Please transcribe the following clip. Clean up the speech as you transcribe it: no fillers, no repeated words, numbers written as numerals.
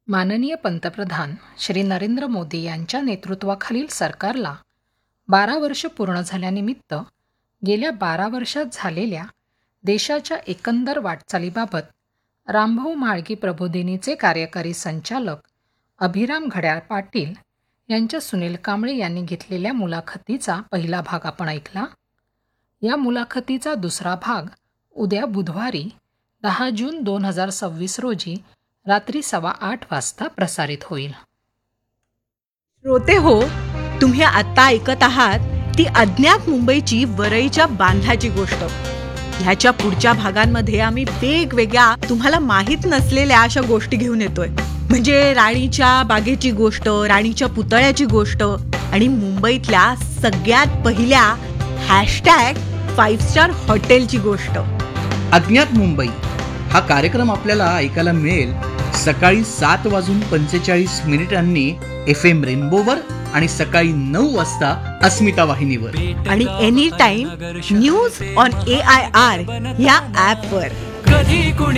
माननीय पंतप्रधान श्री नरेंद्र मोदी यांच्या नेतृत्वाखालील सरकारला 12 वर्ष पूर्ण झाल्यानिमित्त गेल्या 12 वर्षात झालेल्या देशाच्या एकंदर वाटचालीबाबत रामभाऊ म्हाळगी प्रबोधिनीचे कार्यकारी संचालक अभिराम घड्याळ पाटील यांच्या सुनील कांबळे यांनी घेतलेल्या मुलाखतीचा पहिला भाग आपण ऐकला. या मुलाखतीचा दुसरा भाग उद्या बुधवारी 10 जून 2026 रोजी रात्री 8:15 वाजता प्रसारित होईल. श्रोते हो, तुम्ही आता ऐकत आहात ती अज्ञात मुंबईची वरईच्या बांधाची गोष्ट. ह्याच्या पुढच्या भागांमध्ये आम्ही वेगवेगळ्या तुम्हाला माहीत नसलेल्या अशा गोष्टी घेऊन येतोय. म्हणजे राणीच्या बागेची गोष्ट, राणीच्या पुतळ्याची गोष्ट आणि मुंबईतल्या सगळ्यात पहिल्या #5 स्टार हॉटेलची गोष्ट. अज्ञात मुंबई हा कार्यक्रम आपल्याला ऐकायला मिळेल सकाळी 7:45 FM रेनबोवर आणि सकाळी 9 वाजता अस्मिता वाहिनीवर आणि any time news on AIR या ॲपवर.